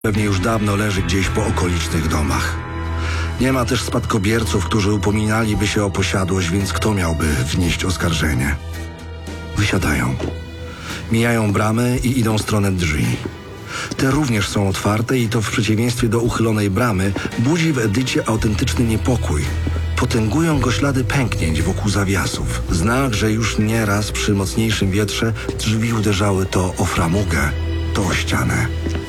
Pewnie już dawno leży gdzieś po okolicznych domach. Nie ma też spadkobierców, którzy upominaliby się o posiadłość, więc kto miałby wnieść oskarżenie? Wysiadają. Mijają bramy i idą w stronę drzwi. Te również są otwarte i to w przeciwieństwie do uchylonej bramy budzi w Edycie autentyczny niepokój. Potęgują go ślady pęknięć wokół zawiasów. Znak, że już nieraz przy mocniejszym wietrze drzwi uderzały to o framugę, to o ścianę.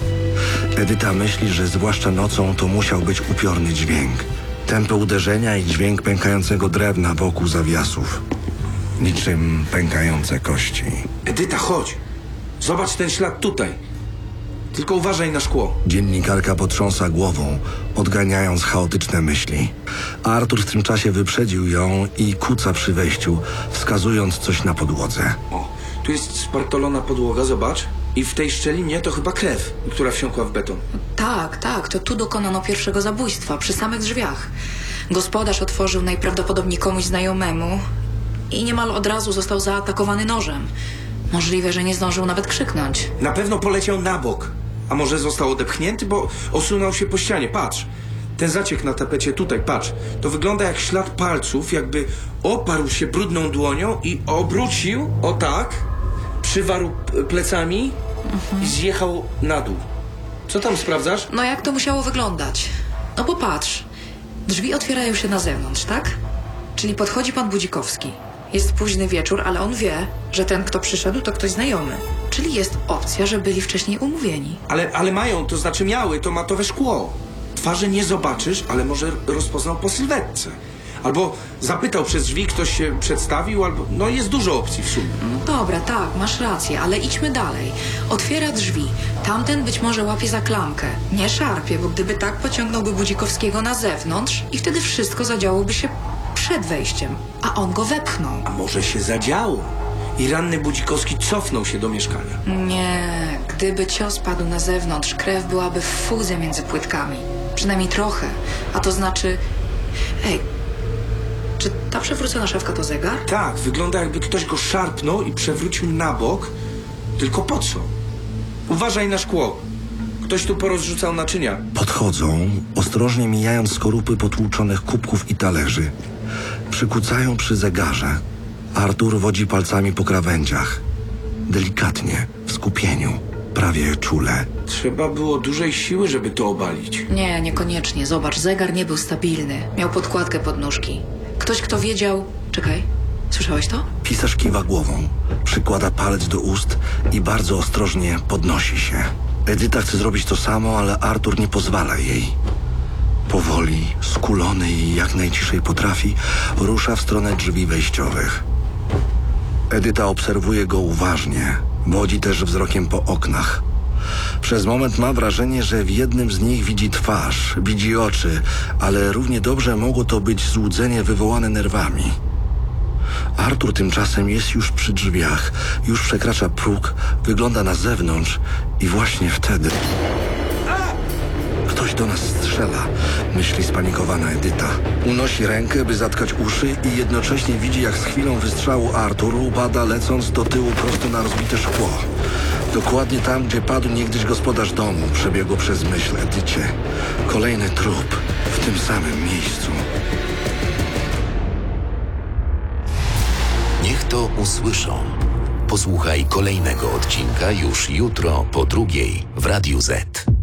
Edyta myśli, że zwłaszcza nocą to musiał być upiorny dźwięk. Tempo uderzenia i dźwięk pękającego drewna wokół zawiasów. Niczym pękające kości. Edyta, chodź. Zobacz ten ślad tutaj. Tylko uważaj na szkło. Dziennikarka potrząsa głową, odganiając chaotyczne myśli. Artur w tym czasie wyprzedził ją i kuca przy wejściu, wskazując coś na podłodze. O, tu jest spartolona podłoga, zobacz. I w tej szczelinie to chyba krew, która wsiąkła w beton. Tak, to tu dokonano pierwszego zabójstwa, przy samych drzwiach. Gospodarz otworzył najprawdopodobniej komuś znajomemu i niemal od razu został zaatakowany nożem. Możliwe, że nie zdążył nawet krzyknąć. Na pewno poleciał na bok. A może został odepchnięty, bo osunął się po ścianie. Patrz, ten zaciek na tapecie tutaj, patrz. To wygląda jak ślad palców, jakby oparł się brudną dłonią i obrócił, o tak, przywarł plecami i zjechał na dół. Co tam sprawdzasz? No jak to musiało wyglądać? No popatrz, drzwi otwierają się na zewnątrz, tak? Czyli podchodzi pan Budzikowski. Jest późny wieczór, ale on wie, że ten, kto przyszedł, to ktoś znajomy. Czyli jest opcja, że byli wcześniej umówieni. Ale mają, to znaczy miały to matowe szkło. Twarzy nie zobaczysz, ale może rozpoznał po sylwetce. Albo zapytał przez drzwi, ktoś się przedstawił, albo... No jest dużo opcji w sumie. Dobra, tak, masz rację, ale idźmy dalej. Otwiera drzwi. Tamten być może łapie za klamkę. Nie szarpie, bo gdyby tak, pociągnąłby Budzikowskiego na zewnątrz i wtedy wszystko zadziałoby się przed wejściem, a on go wepchnął. A może się zadziało? I ranny Budzikowski cofnął się do mieszkania. Nie, gdyby cios padł na zewnątrz, krew byłaby w fuzję między płytkami. Przynajmniej trochę. A to znaczy... Ej, czy ta przewrócona szafka to zegar? Tak, wygląda jakby ktoś go szarpnął i przewrócił na bok. Tylko po co? Uważaj na szkło. Ktoś tu porozrzucał naczynia. Podchodzą, ostrożnie mijając skorupy potłuczonych kubków i talerzy. Przykucają przy zegarze. Artur wodzi palcami po krawędziach. Delikatnie, w skupieniu, prawie czule. Trzeba było dużej siły, żeby to obalić. Nie, niekoniecznie. Zobacz, zegar nie był stabilny. Miał podkładkę pod nóżki. Ktoś, kto wiedział... Czekaj, słyszałeś to? Pisarz kiwa głową, przykłada palec do ust i bardzo ostrożnie podnosi się. Edyta chce zrobić to samo, ale Artur nie pozwala jej. Powoli, skulony i jak najciszej potrafi, rusza w stronę drzwi wejściowych. Edyta obserwuje go uważnie, wodzi też wzrokiem po oknach. Przez moment ma wrażenie, że w jednym z nich widzi twarz, widzi oczy, ale równie dobrze mogło to być złudzenie wywołane nerwami. Artur tymczasem jest już przy drzwiach, już przekracza próg, wygląda na zewnątrz i właśnie wtedy... Ktoś do nas strzela, myśli spanikowana Edyta. Unosi rękę, by zatkać uszy i jednocześnie widzi, jak z chwilą wystrzału Artur upada, lecąc do tyłu prosto na rozbite szkło. Dokładnie tam, gdzie padł niegdyś gospodarz domu, przebiegło przez myśl Edycie. Kolejny trup w tym samym miejscu. Niech to usłyszą. Posłuchaj kolejnego odcinka już jutro po 2:00 w Radiu Z.